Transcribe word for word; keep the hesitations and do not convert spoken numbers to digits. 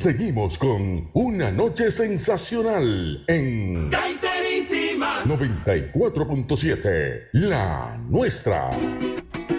Seguimos con Una Noche Sensacional en Gaiterísima noventa y cuatro punto siete, la nuestra.